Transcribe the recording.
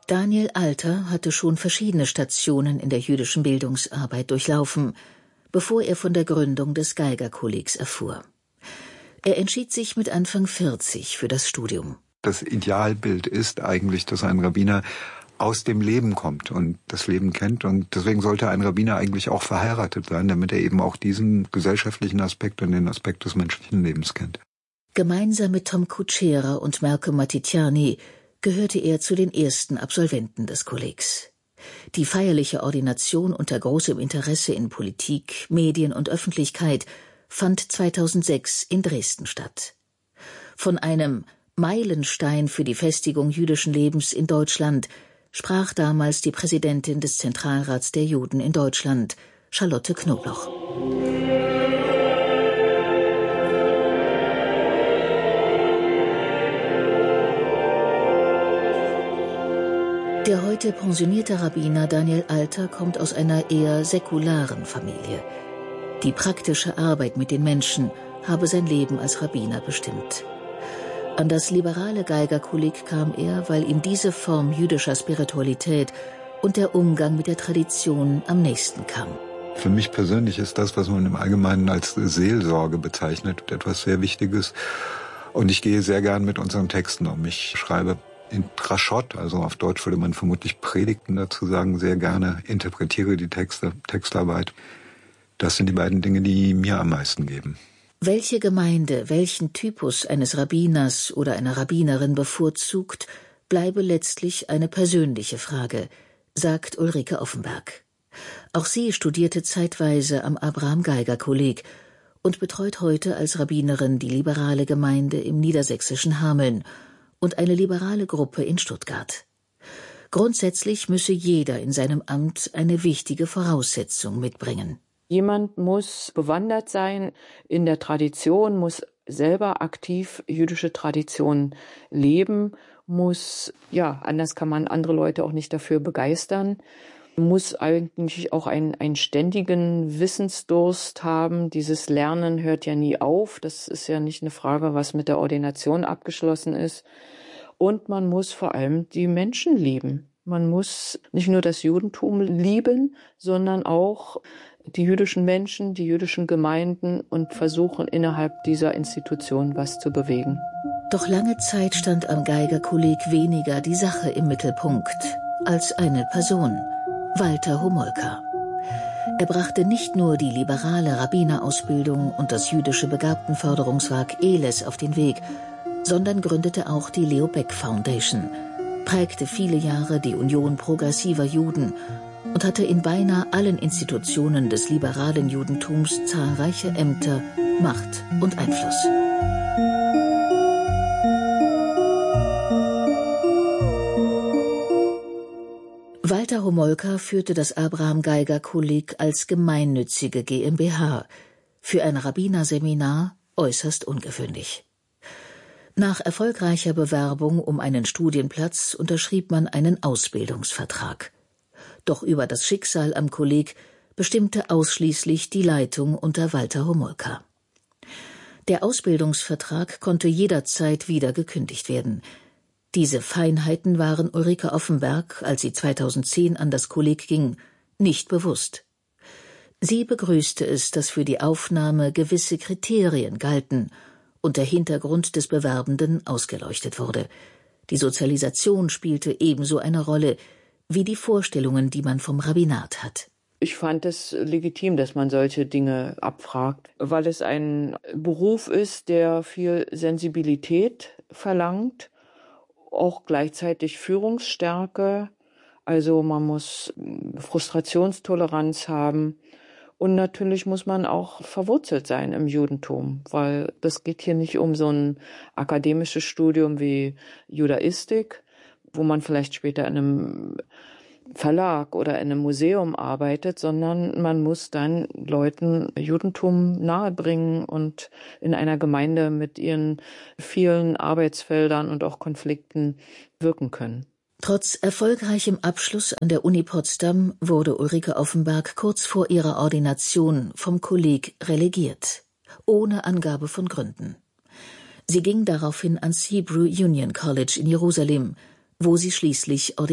Daniel Alter hatte schon verschiedene Stationen in der jüdischen Bildungsarbeit durchlaufen, bevor er von der Gründung des Geiger-Kollegs erfuhr. Er entschied sich mit Anfang 40 für das Studium. Das Idealbild ist eigentlich, dass ein Rabbiner aus dem Leben kommt und das Leben kennt. Und deswegen sollte ein Rabbiner eigentlich auch verheiratet sein, damit er eben auch diesen gesellschaftlichen Aspekt und den Aspekt des menschlichen Lebens kennt. Gemeinsam mit Tom Kuchera und Malcolm Matitiani gehörte er zu den ersten Absolventen des Kollegs. Die feierliche Ordination unter großem Interesse in Politik, Medien und Öffentlichkeit fand 2006 in Dresden statt. Von einem Meilenstein für die Festigung jüdischen Lebens in Deutschland sprach damals die Präsidentin des Zentralrats der Juden in Deutschland, Charlotte Knobloch. Der heute pensionierte Rabbiner Daniel Alter kommt aus einer eher säkularen Familie. Die praktische Arbeit mit den Menschen habe sein Leben als Rabbiner bestimmt. An das liberale Geiger-Kolleg kam er, weil ihm diese Form jüdischer Spiritualität und der Umgang mit der Tradition am nächsten kam. Für mich persönlich ist das, was man im Allgemeinen als Seelsorge bezeichnet, etwas sehr Wichtiges. Und ich gehe sehr gern mit unseren Texten um. Ich schreibe in Draschot, also auf Deutsch würde man vermutlich Predigten dazu sagen, sehr gerne, interpretiere die Texte, Textarbeit. Das sind die beiden Dinge, die mir am meisten geben. Welche Gemeinde welchen Typus eines Rabbiners oder einer Rabbinerin bevorzugt, bleibe letztlich eine persönliche Frage, sagt Ulrike Offenberg. Auch sie studierte zeitweise am Abraham-Geiger-Kolleg und betreut heute als Rabbinerin die liberale Gemeinde im niedersächsischen Hameln und eine liberale Gruppe in Stuttgart. Grundsätzlich müsse jeder in seinem Amt eine wichtige Voraussetzung mitbringen. Jemand muss bewandert sein in der Tradition, muss selber aktiv jüdische Tradition leben, anders kann man andere Leute auch nicht dafür begeistern, muss eigentlich auch einen ständigen Wissensdurst haben. Dieses Lernen hört ja nie auf. Das ist ja nicht eine Frage, was mit der Ordination abgeschlossen ist. Und man muss vor allem die Menschen lieben. Man muss nicht nur das Judentum lieben, sondern auch die jüdischen Menschen, die jüdischen Gemeinden und versuchen, innerhalb dieser Institution was zu bewegen. Doch lange Zeit stand am Geiger-Kolleg weniger die Sache im Mittelpunkt als eine Person, Walter Homolka. Er brachte nicht nur die liberale Rabbinerausbildung und das jüdische Begabtenförderungswerk ELES auf den Weg, sondern gründete auch die Leo Baeck Foundation, prägte viele Jahre die Union progressiver Juden und hatte in beinahe allen Institutionen des liberalen Judentums zahlreiche Ämter, Macht und Einfluss. Walter Homolka führte das Abraham-Geiger-Kolleg als gemeinnützige GmbH, für ein Rabbinerseminar äußerst ungewöhnlich. Nach erfolgreicher Bewerbung um einen Studienplatz unterschrieb man einen Ausbildungsvertrag. Doch über das Schicksal am Kolleg bestimmte ausschließlich die Leitung unter Walter Homolka. Der Ausbildungsvertrag konnte jederzeit wieder gekündigt werden. Diese Feinheiten waren Ulrike Offenberg, als sie 2010 an das Kolleg ging, nicht bewusst. Sie begrüßte es, dass für die Aufnahme gewisse Kriterien galten und der Hintergrund des Bewerbenden ausgeleuchtet wurde. Die Sozialisation spielte ebenso eine Rolle wie die Vorstellungen, die man vom Rabbinat hat. Ich fand es legitim, dass man solche Dinge abfragt, weil es ein Beruf ist, der viel Sensibilität verlangt, auch gleichzeitig Führungsstärke. Also man muss Frustrationstoleranz haben und natürlich muss man auch verwurzelt sein im Judentum, weil das geht hier nicht um so ein akademisches Studium wie Judaistik, wo man vielleicht später in einem Verlag oder in einem Museum arbeitet, sondern man muss dann Leuten Judentum nahebringen und in einer Gemeinde mit ihren vielen Arbeitsfeldern und auch Konflikten wirken können. Trotz erfolgreichem Abschluss an der Uni Potsdam wurde Ulrike Offenberg kurz vor ihrer Ordination vom Kolleg relegiert, ohne Angabe von Gründen. Sie ging daraufhin ans Hebrew Union College in Jerusalem, wo sie schließlich ordiniert